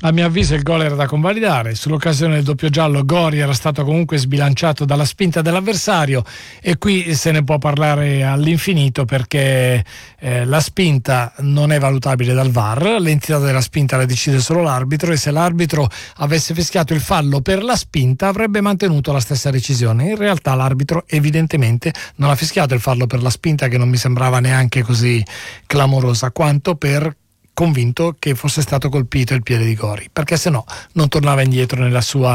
A mio avviso il gol era da convalidare. Sull'occasione del doppio giallo Gori era stato comunque sbilanciato dalla spinta dell'avversario, e qui se ne può parlare all'infinito, perché la spinta non è valutabile dal VAR, l'entità della spinta la decide solo l'arbitro, e se l'arbitro avesse fischiato il fallo per la spinta avrebbe mantenuto la stessa decisione. In realtà l'arbitro evidentemente non ha fischiato il fallo per la spinta, che non mi sembrava neanche così clamorosa, quanto per convinto che fosse stato colpito il piede di Gori, perché se no non tornava indietro nella sua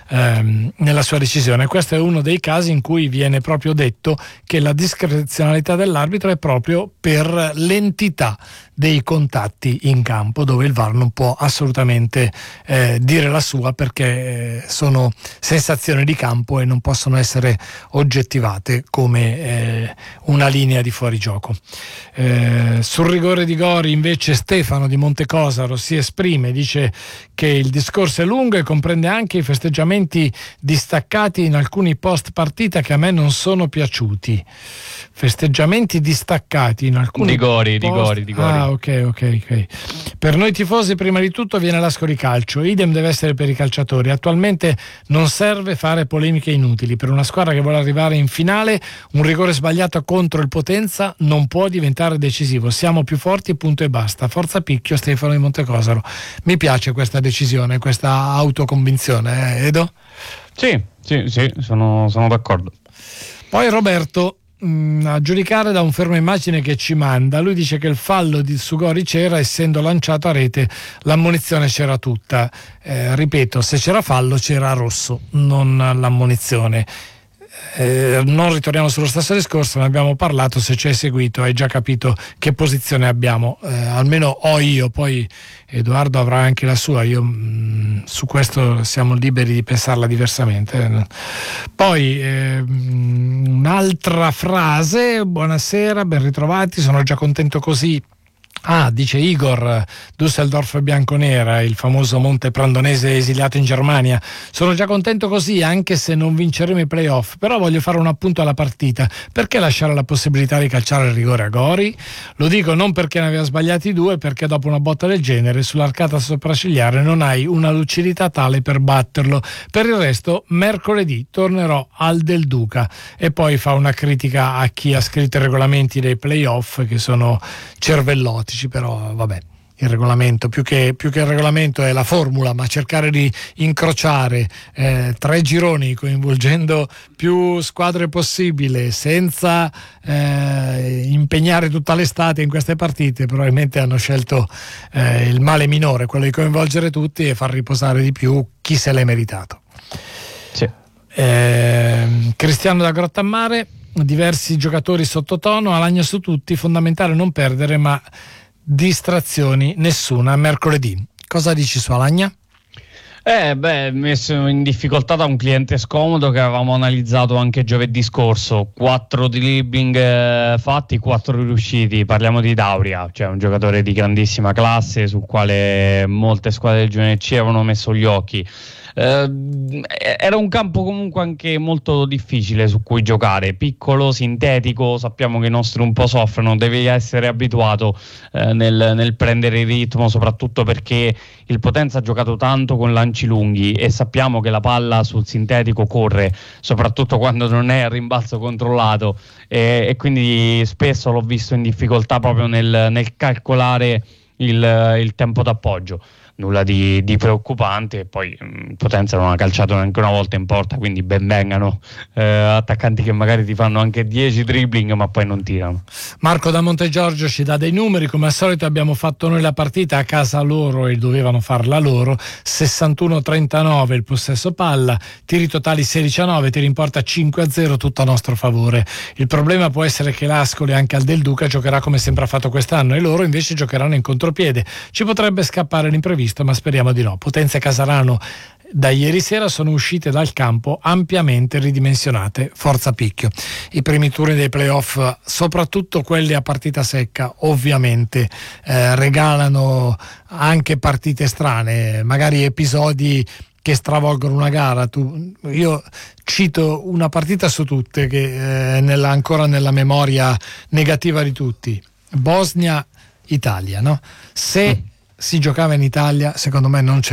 decisione. Questo è uno dei casi in cui viene proprio detto che la discrezionalità dell'arbitro è proprio per l'entità dei contatti in campo, dove il VAR non può assolutamente dire la sua, perché sono sensazioni di campo e non possono essere oggettivate come una linea di fuorigioco. Sul rigore di Gori invece Stefano di Montecosaro si esprime, dice che il discorso è lungo e comprende anche i festeggiamenti distaccati in alcuni post partita che a me non sono piaciuti. Festeggiamenti distaccati in alcuni di Gori. Ah, ok. Per noi tifosi prima di tutto viene l'Ascoli Calcio, idem deve essere per i calciatori. Attualmente non serve fare polemiche inutili. Per una squadra che vuole arrivare in finale, un rigore sbagliato contro il Potenza non può diventare decisivo. Siamo più forti, punto e basta. Forza Picchio, Stefano di Montecosaro. Mi piace questa decisione, questa autoconvinzione, Edo? Sì, sono d'accordo. Poi Roberto, a giudicare da un fermo immagine che ci manda, lui dice che il fallo di Sugori c'era, essendo lanciato a rete l'ammonizione c'era tutta. Ripeto, se c'era fallo c'era rosso, non l'ammonizione. Non ritorniamo sullo stesso discorso, ne abbiamo parlato. Se ci hai seguito hai già capito che posizione abbiamo, almeno ho io, poi Edoardo avrà anche la sua. Io su questo siamo liberi di pensarla diversamente. Poi un'altra frase: buonasera, ben ritrovati, sono già contento così. Dice Igor, Düsseldorf bianconera, il famoso Monte Prandonese esiliato in Germania. Sono già contento così, anche se non vinceremo i playoff, però voglio fare un appunto alla partita. Perché lasciare la possibilità di calciare il rigore a Gori? Lo dico non perché ne aveva sbagliati due, perché dopo una botta del genere sull'arcata sopraccigliare non hai una lucidità tale per batterlo. Per il resto mercoledì tornerò al Del Duca. E poi fa una critica a chi ha scritto i regolamenti dei playoff, che sono cervellotici. Però vabbè, il regolamento più che il regolamento è la formula, ma cercare di incrociare 3 gironi coinvolgendo più squadre possibile senza impegnare tutta l'estate in queste partite, probabilmente hanno scelto il male minore, quello di coinvolgere tutti e far riposare di più chi se l'è meritato. Sì. Cristiano da Grottammare: diversi giocatori sottotono, Alagna su tutti, fondamentale non perdere, ma distrazioni nessuna mercoledì. Cosa dici su Alagna? Messo in difficoltà da un cliente scomodo che avevamo analizzato anche giovedì scorso. 4 dribbling fatti, 4 riusciti. Parliamo di Dauria, cioè un giocatore di grandissima classe sul quale molte squadre del Girone C avevano messo gli occhi. Era un campo comunque anche molto difficile su cui giocare, piccolo, sintetico, sappiamo che i nostri un po' soffrono, devi essere abituato nel prendere il ritmo, soprattutto perché il Potenza ha giocato tanto con lanci lunghi e sappiamo che la palla sul sintetico corre, soprattutto quando non è a rimbalzo controllato, e quindi spesso l'ho visto in difficoltà proprio nel calcolare il tempo d'appoggio. Nulla di preoccupante. E poi Potenza non ha calciato neanche una volta in porta, quindi ben vengano attaccanti che magari ti fanno anche 10 dribbling ma poi non tirano. Marco da Montegiorgio ci dà dei numeri: come al solito abbiamo fatto noi la partita a casa loro e dovevano farla loro. 61-39 il possesso palla, tiri totali 16-9, tiri in porta 5-0, tutto a nostro favore. Il problema può essere che l'Ascoli anche al Del Duca giocherà come sempre ha fatto quest'anno e loro invece giocheranno in contropiede. Ci potrebbe scappare l'imprevisto, ma speriamo di no. Potenza e Casarano da ieri sera sono uscite dal campo ampiamente ridimensionate. Forza Picchio. I primi turni dei playoff, soprattutto quelli a partita secca, ovviamente regalano anche partite strane, magari episodi che stravolgono una gara. Io cito una partita su tutte che ancora nella memoria negativa di tutti: Bosnia-Italia, no? Se si giocava in Italia, secondo me non c'è